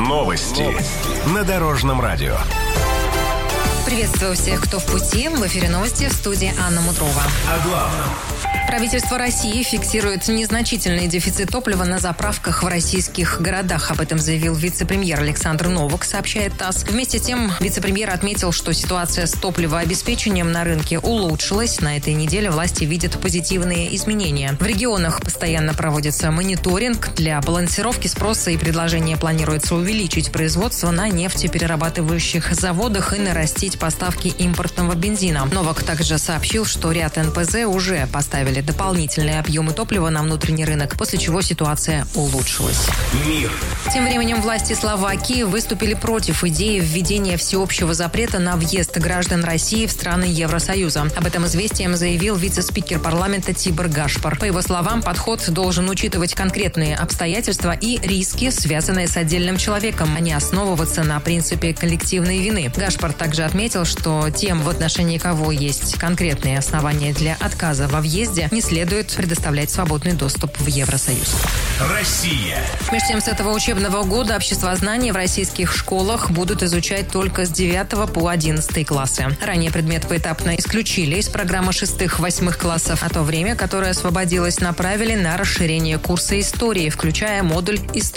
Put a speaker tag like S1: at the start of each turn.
S1: Новости на Дорожном радио.
S2: Приветствую всех, кто в пути. В эфире новости, в студии Анна Мудрова.
S1: О главном.
S2: Правительство России фиксирует незначительный дефицит топлива на заправках в российских городах. Об этом заявил вице-премьер Александр Новак, сообщает ТАСС. Вместе с тем, вице-премьер отметил, что ситуация с топливообеспечением на рынке улучшилась. На этой неделе власти видят позитивные изменения. В регионах постоянно проводится мониторинг. Для балансировки спроса и предложения планируется увеличить производство на нефтеперерабатывающих заводах и нарастить поставки импортного бензина. Новак также сообщил, что ряд НПЗ уже поставили дополнительные объемы топлива на внутренний рынок, после чего ситуация улучшилась.
S1: Мир.
S2: Тем временем власти Словакии выступили против идеи введения всеобщего запрета на въезд граждан России в страны Евросоюза. Об этом известием заявил вице-спикер парламента Тибор Гашпар. По его словам, подход должен учитывать конкретные обстоятельства и риски, связанные с отдельным человеком, а не основываться на принципе коллективной вины. Гашпар также отметил, что тем, в отношении кого есть конкретные основания для отказа во въезде, не следует предоставлять свободный доступ в Евросоюз.
S1: Россия.
S2: Между тем, с этого учебного года обществознание в российских школах будут изучать только с 9 по 11 классы. Ранее предмет поэтапно исключили из программы 6-8 классов, а то время, которое освободилось, направили на расширение курса истории, включая модуль «История